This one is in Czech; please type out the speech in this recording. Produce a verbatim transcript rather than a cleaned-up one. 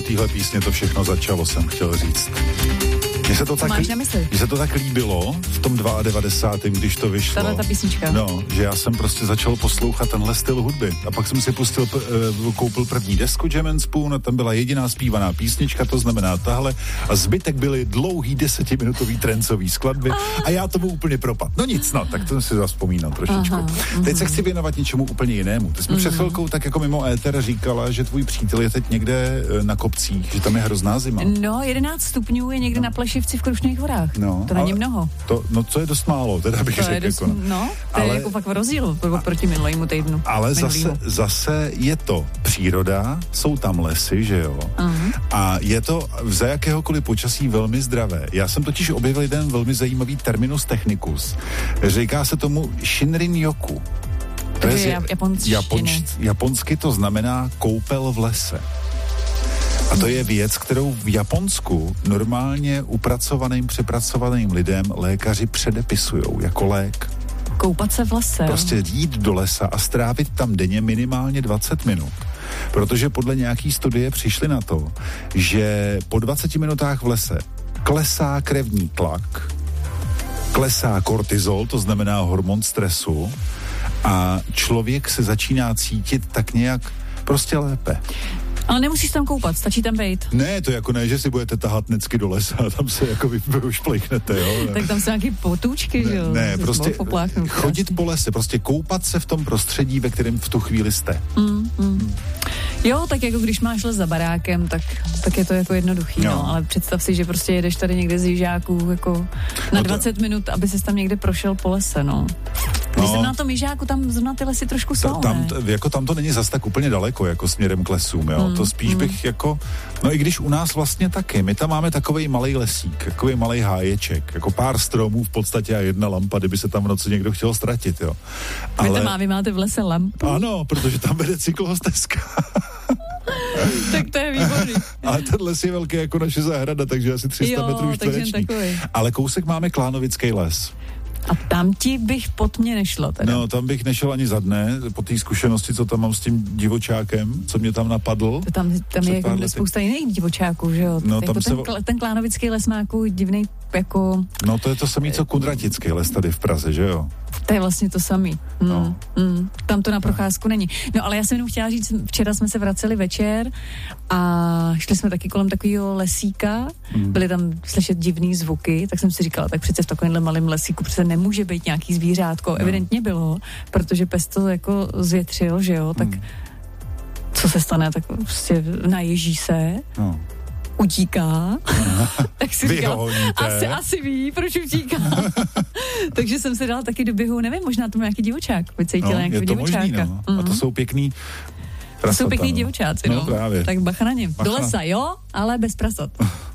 téhle písně to všechno začalo, jsem chtěl říct. Mně se to, tak, mně se to tak líbilo v tom devadesátém když to vyšlo. Tahle ta písnička. No, že já jsem prostě začal poslouchat tenhle styl hudby. A pak jsem si pustil, p- koupil první desku Jam and Spoon a tam byla jediná zpívaná písnička, to znamená tahle. A zbytek byly dlouhý desetiminutový trencový skladby a já tomu úplně propad. No nic, no, tak to si zavzpomínám trošičku. Aha, teď se chci věnovat něčemu úplně jinému. Ty jsi mi před chvilkou tak jako mimo éter říkala, že tvůj přítel je teď někde na kopcích, že tam je hrozná zima. No, jedenáct stupňů je někde no. na Plešivci v Krušných horách. No, to není mnoho. To, no, co je dost málo, teda bych řekl. Dost, jako, no, to ale, je jako fakt rozdíl proti minulému týdnu. Ale zase, zase je to příroda, jsou tam lesy, že jo? Uh-huh. A je to za jakéhokoliv počasí velmi zdravé. Já jsem totiž objevil jeden velmi zajímavý terminus technicus. Říká se tomu Shinrin-yoku. To je japonštiny. Japonsky to znamená koupel v lese. A to je věc, kterou v Japonsku normálně upracovaným, přepracovaným lidem lékaři předepisujou jako lék. Koupat se v lese. Prostě jít do lesa a strávit tam denně minimálně dvacet minut. Protože podle nějaký studie přišli na to, že po dvaceti minutách v lese klesá krevní tlak, klesá kortizol, to znamená hormon stresu, a člověk se začíná cítit tak nějak prostě lépe. Ale nemusíš tam koupat, stačí tam bejt. Ne, to jako ne, že si budete tahat necky do lesa a tam se jako vy, vy už plechnete, jo. Tak tam jsou nějaký potůčky, ne, že jo. Ne, prostě chodit po lese, prostě koupat se v tom prostředí, ve kterém v tu chvíli jste. Mm, mm. Jo, tak jako když máš les za barákem, tak, tak je to jako jednoduchý, no. no. Ale představ si, že prostě jedeš tady někde z Jižáků jako na no to... dvacet minut, aby ses tam někde prošel po lese, no. Když no. jsem na tom Jižáku, tam zrovna ty lesy trošku jsou, Ta, tam, t- jako tam to není zas tak úplně daleko, jako směrem k lesům, jo. Mm, to spíš mm. bych jako, no i když u nás vlastně taky, my tam máme takovej malej lesík, takovej malej háječek, jako pár stromů v podstatě a jedna lampa, kdyby se tam v noci někdo chtěl ztratit, jo. Ale... Vy, tam má, vy máte v lese lampu? Ano, protože tam vede cyklostezka. Tak to je výborný. Ale ten les je velký jako naše zahrada, takže asi tři sta metrů čtvereční. Ale kousek máme Klánovický les. A tam ti bych pod mě nešlo teda. No, tam bych nešel ani za dne, po té zkušenosti, co tam mám s tím divočákem, co mě tam napadl. To tam, tam je jako spousta jiných divočáků, že jo? No, jako tam ten, se... ten Klánovický les má jako divnej, jako... No, to je to samý, co Kunratický les tady v Praze, že jo? To je vlastně to samý. Mm, no. mm, tam to na procházku není. No, ale já jsem jenom chtěla říct, včera jsme se vraceli večer a šli jsme taky kolem takového lesíka, mm. byly tam slyšet divný zvuky, tak jsem si říkala, tak přece v takovémhle malém lesíku přece nemůže být nějaký zvířátko. No. Evidentně bylo, protože pes to jako zvětřil, že jo, tak mm. co se stane, tak prostě naježí se. No. Utíká, tak si říkal, asi, asi ví, proč utíká. Takže jsem se dala taky do běhu, nevím, možná to má nějaký divočák, vycítila no, nějakého divočáka. Možný, no. Mm. A to jsou pěkný prasata, to jsou pěkný no. divočáci, no. no právě. Tak bacha na něm. Do lesa, jo, ale bez prasat.